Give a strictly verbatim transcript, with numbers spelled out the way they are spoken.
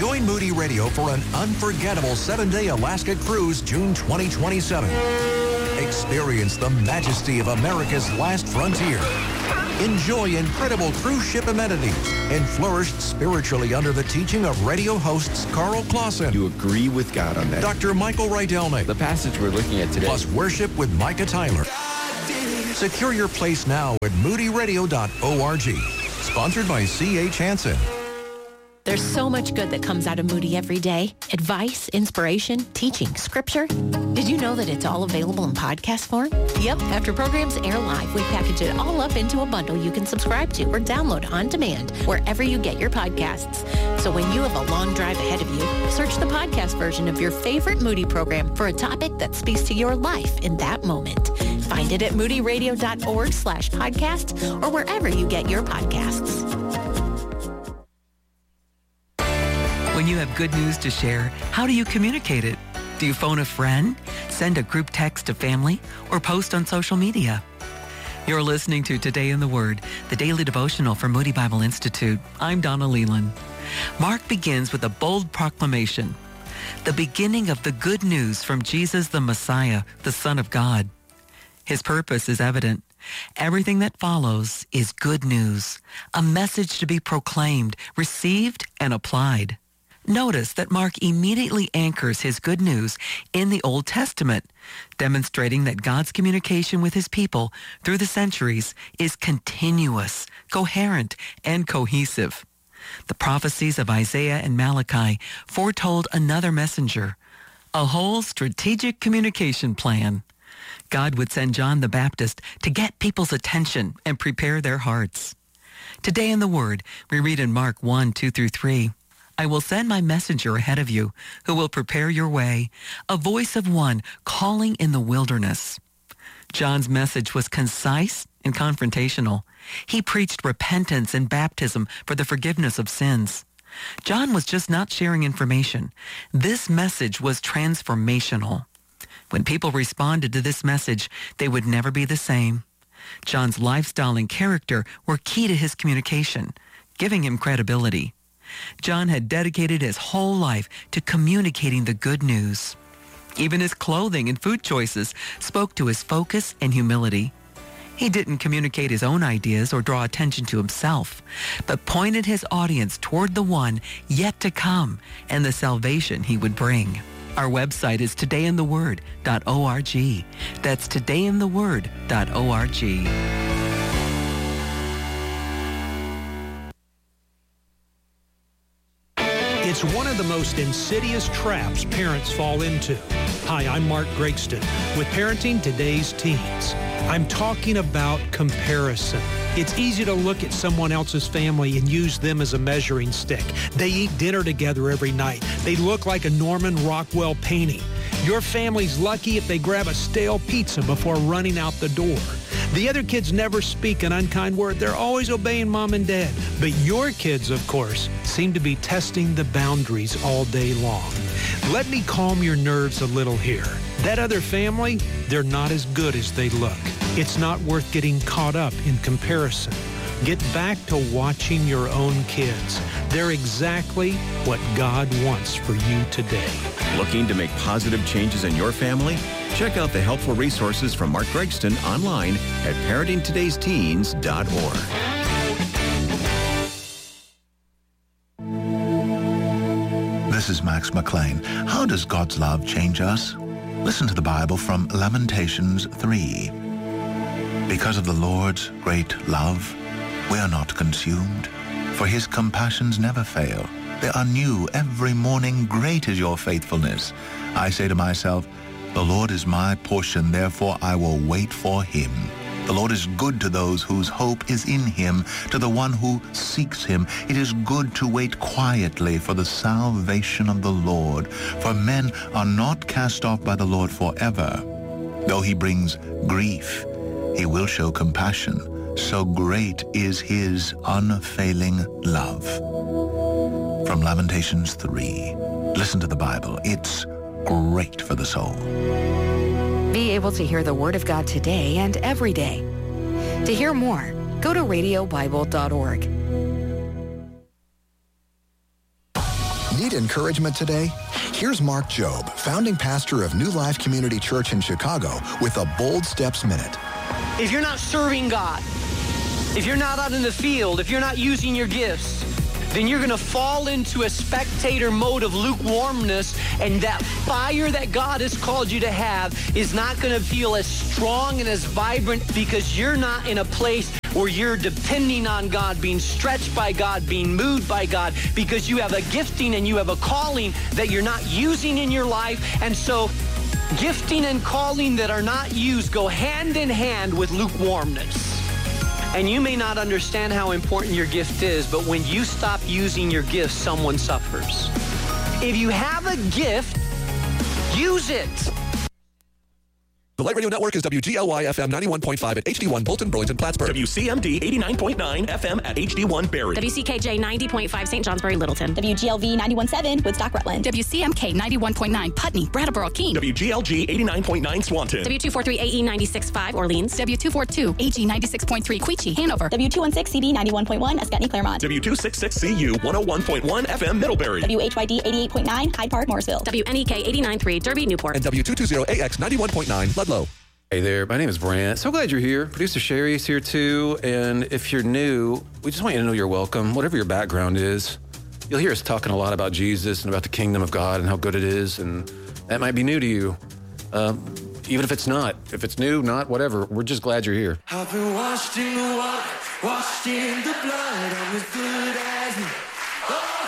Join Moody Radio for an unforgettable seven-day Alaska cruise June twenty twenty-seven. Experience the majesty of America's last frontier. Enjoy incredible cruise ship amenities and flourish spiritually under the teaching of radio hosts Carl Clausen. You agree with God on that. Doctor Michael Rydelnik. The passage we're looking at today. Plus worship with Micah Tyler. Secure your place now at moody radio dot org. Sponsored by C H Hansen. There's so much good that comes out of Moody every day. Advice, inspiration, teaching, scripture. Did you know that it's all available in podcast form? Yep, after programs air live, we package it all up into a bundle you can subscribe to or download on demand wherever you get your podcasts. So when you have a long drive ahead of you, search the podcast version of your favorite Moody program for a topic that speaks to your life in that moment. Find it at moody radio dot org slash podcast or wherever you get your podcasts. When you have good news to share, how do you communicate it? Do you phone a friend, send a group text to family, or post on social media? You're listening to Today in the Word, the daily devotional from Moody Bible Institute. I'm Donna Leland. Mark begins with a bold proclamation, the beginning of the good news from Jesus the Messiah, the Son of God. His purpose is evident. Everything that follows is good news, a message to be proclaimed, received, and applied. Notice that Mark immediately anchors his good news in the Old Testament, demonstrating that God's communication with his people through the centuries is continuous, coherent, and cohesive. The prophecies of Isaiah and Malachi foretold another messenger, a whole strategic communication plan. God would send John the Baptist to get people's attention and prepare their hearts. Today in the Word, we read in Mark one, two through three, I will send my messenger ahead of you, who will prepare your way, a voice of one calling in the wilderness. John's message was concise and confrontational. He preached repentance and baptism for the forgiveness of sins. John was just not sharing information. This message was transformational. When people responded to this message, they would never be the same. John's lifestyle and character were key to his communication, giving him credibility. John had dedicated his whole life to communicating the good news. Even his clothing and food choices spoke to his focus and humility. He didn't communicate his own ideas or draw attention to himself, but pointed his audience toward the one yet to come and the salvation he would bring. Our website is today in the word dot org. That's today in the word dot org. It's one of the most insidious traps parents fall into. Hi, I'm Mark Gregston with Parenting Today's Teens. I'm talking about comparison. It's easy to look at someone else's family and use them as a measuring stick. They eat dinner together every night. They look like a Norman Rockwell painting. Your family's lucky if they grab a stale pizza before running out the door. The other kids never speak an unkind word. They're always obeying mom and dad. But your kids, of course, seem to be testing the boundaries all day long. Let me calm your nerves a little here. That other family, they're not as good as they look. It's not worth getting caught up in comparison. Get back to watching your own kids. They're exactly what God wants for you today. Looking to make positive changes in your family? Check out the helpful resources from Mark Gregston online at parenting todays teens dot org. This is Max McLean. How does God's love change us? Listen to the Bible from Lamentations three. Because of the Lord's great love, we are not consumed, for his compassions never fail. They are new every morning. Great is your faithfulness. I say to myself, the Lord is my portion, therefore I will wait for him. The Lord is good to those whose hope is in him, to the one who seeks him. It is good to wait quietly for the salvation of the Lord, for men are not cast off by the Lord forever. Though he brings grief, he will show compassion. So great is his unfailing love. From Lamentations three. Listen to the Bible. It's great for the soul. Be able to hear the Word of God today and every day. To hear more, go to radio bible dot org. Need encouragement today? Here's Mark Jobe, founding pastor of New Life Community Church in Chicago, with a Bold Steps Minute. If you're not serving God, if you're not out in the field, if you're not using your gifts, then you're going to fall into a spectator mode of lukewarmness, and that fire that God has called you to have is not going to feel as strong and as vibrant because you're not in a place where you're depending on God, being stretched by God, being moved by God, because you have a gifting and you have a calling that you're not using in your life. And so gifting and calling that are not used go hand in hand with lukewarmness. And you may not understand how important your gift is, but when you stop using your gift, someone suffers. If you have a gift, use it. The Light Radio Network is W G L Y F M ninety-one point five at H D one Bolton, Burlington, Plattsburgh. W C M D eighty-nine point nine F M at H D one Barrie. W C K J ninety point five Saint Johnsbury, Littleton. W G L V ninety-one point seven Woodstock, Rutland. W C M K ninety-one point nine Putney, Brattleboro, Keene. W G L G eighty-nine point nine Swanton. W two forty-three A E ninety-six point five Orleans. W two forty-two A G ninety-six point three Queechee, Hanover. W two sixteen C B ninety-one point one Ascutney, Claremont. W two sixty-six C U one oh one point one F M Middlebury. W H Y D eighty-eight point nine Hyde Park, Morrisville. W N E K eighty-nine point three Derby, Newport. And W two twenty A X ninety-one point nine Ludlow. Hey there, my name is Brant. So glad you're here. Producer Sherry's here too. And if you're new, we just want you to know you're welcome, whatever your background is. You'll hear us talking a lot about Jesus and about the kingdom of God and how good it is. And that might be new to you. Um, even if it's not. If it's new, not, whatever. We're just glad you're here. I've been washed in the water, washed in the blood. I'm as good as new.